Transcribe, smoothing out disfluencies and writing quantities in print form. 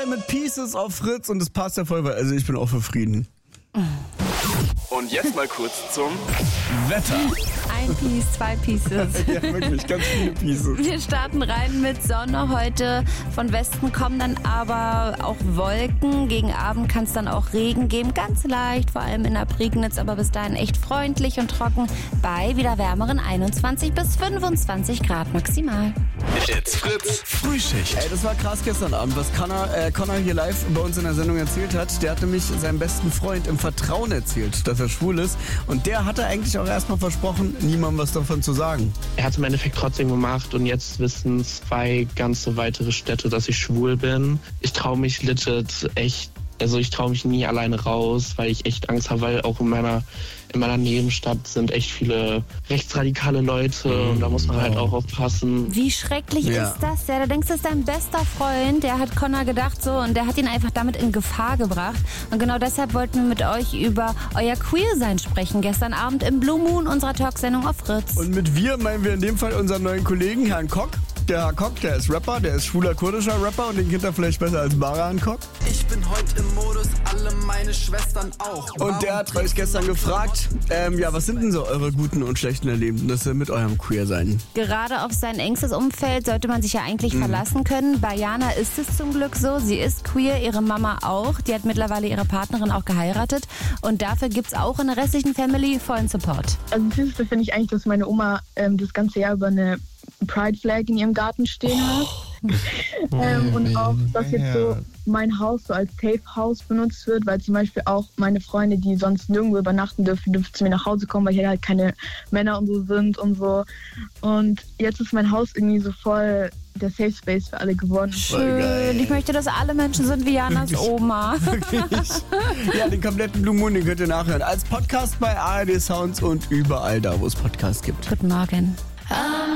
Stromae mit Pieces auf Fritz und das passt ja voll, weil also ich bin auch für Frieden. Und jetzt mal kurz zum Wetter. Ein Piece, 2 Pieces. Ja, wirklich, ganz viele Pieces. Wir starten rein mit Sonne heute. Von Westen kommen dann aber auch Wolken. Gegen Abend kann es dann auch Regen geben. Ganz leicht, vor allem in der Prignitz, aber bis dahin echt freundlich und trocken. Bei wieder wärmeren 21 bis 25 Grad maximal. It's Fritz Frühschicht. Ey, das war krass gestern Abend, was Connor hier live bei uns in der Sendung erzählt hat. Der hat nämlich seinem besten Freund im Vertrauen erzählt, dass er schwul ist. Und der hatte eigentlich auch erstmal versprochen, niemandem was davon zu sagen. Er hat es im Endeffekt trotzdem gemacht und jetzt wissen 2 ganze weitere Städte, dass ich schwul bin. Ich traue mich legit echt, also ich traue mich nie alleine raus, weil ich echt Angst habe, weil auch in meiner Nebenstadt sind echt viele rechtsradikale Leute und da muss man halt auch aufpassen. Wie schrecklich ist das? Ja, da denkst du, das ist dein bester Freund, der hat Connor gedacht so und der hat ihn einfach damit in Gefahr gebracht. Und genau deshalb wollten wir mit euch über euer Queer-Sein sprechen. Gestern Abend im Blue Moon unserer Talksendung auf Fritz. Und mit wir meinen wir in dem Fall unseren neuen Kollegen, Herrn Kock. Der Herr Kock, der ist Rapper, der ist schwuler kurdischer Rapper und den kennt er vielleicht besser als Baran Kock. Ich bin heute im Modus, alle meine Schwestern auch. Und der hat euch gestern gefragt, was sind denn so eure guten und schlechten Erlebnisse mit eurem Queer-Sein? Gerade auf sein engstes Umfeld sollte man sich ja eigentlich verlassen können. Bei Jana ist es zum Glück so. Sie ist queer, ihre Mama auch. Die hat mittlerweile ihre Partnerin auch geheiratet. Und dafür gibt es auch in der restlichen Family vollen Support. Also das Süßeste finde ich eigentlich, dass meine Oma das ganze Jahr über eine Pride-Flag in ihrem Garten stehen hat. Und auch, dass jetzt so mein Haus so als Safe-House benutzt wird, weil zum Beispiel auch meine Freunde, die sonst nirgendwo übernachten dürfen zu mir nach Hause kommen, weil hier halt keine Männer und so sind und so. Und jetzt ist mein Haus irgendwie so voll der Safe Space für alle geworden. Schön. Ich möchte, dass alle Menschen sind wie Janas Oma. Wirklich? Ja, den kompletten Blue Moon, den könnt ihr nachhören. Als Podcast bei ARD Sounds und überall da, wo es Podcasts gibt. Guten Morgen.